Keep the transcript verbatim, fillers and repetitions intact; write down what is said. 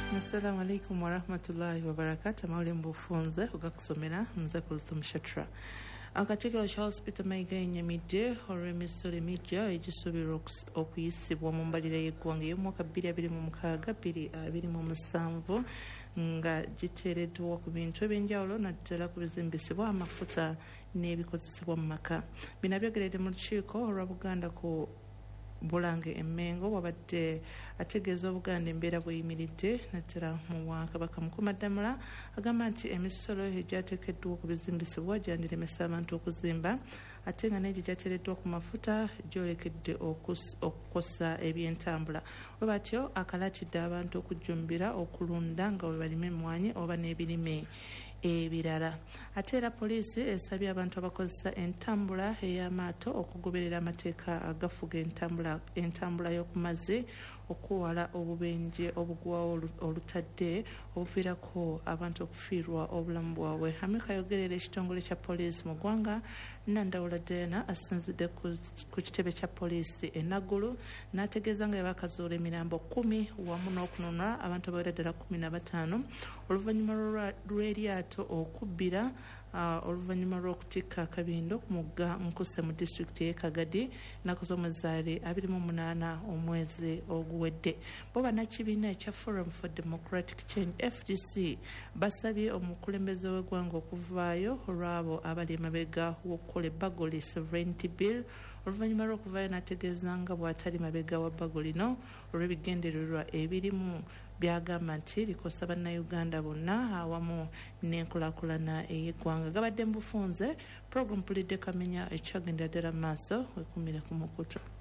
Assalamu alaikum wa rahmatullahi wa barakatuh. Maule mbufunze ugakusomera nze Kulthum Shatra. Akatika cha hospital maiga enyamidde olw'emisolo emijja egisubirwa okuyisibwa mu mbalira y'eggwanga y'omwaka bbiri abiri mu mukaaga bbiri abiri mu musanvu nga giteereddwa ku bintu ebyenjawulo naddala ku bizimbisibwa amafuta n'ebikozesebwa mu maka. Bino byogeredde mu lukiiko olwa Buganda ku Bulange Emmengo wabadde ategeeza Obuganda embeera bweyimiridde naddala mu Bwakabaka. Mukuumaddamula agamba nti emisolo egyateekeddwa ku bizimbisibwa gyandiremesa abantu okuzimba ate nga n'egyo gyateereddwa ku mafuta gyolekedde okukosa ebyentambula. Bwe batyo akalatidde abantu okujjumbira okulunda nga bwe balima emmwanyi oba n'ebirime ebirala. Ate era poliisi esabye abantu abakozesa entambula ey'amaato okugoberera amateeka agafuga entambula entambula y'oku mazzi okuwala obubenje obugwawo olutadde obuviirako abantu okufiirwa obulamu bwabwe. Ameka ayogerera ekitongole kya poliisi mu ggwanga Nandawula Diana asinzidde ku kitebe kya poliisi e Naguru n'ategeeza nga yabakazuula emirambo kumi wamu n'okununula abantu abawera ddala kumi na bataano oluvannyuma lw'eryato okubbira uh, oluvannyuma lw'okutikka akabindo ku mugga Nkuse mu disitulikiti y'e Kagadi ennaku z'omwezaali abiri mu munaana omwezi oguwedde. Bo bannakibiina ekya Forum for Democratic Change F D C basabye omukulembeze w'eggwanga okuvaayo olw'abo abali emabega w'okukola ebbagoli sovereignty bill oluvannyuma lw'okuvaayo n'ategeeza nga bw'atali mabega wa bbago lino olw'ebigendererwa ebirimu byagamba nti likosa bannayuganda bonna awamu n'enkulaakulana ey'eggwanga. Gabadde mu bufunze program pulidde Kamenya ekyagendera ddala mu maaso wekumire ku mukutu.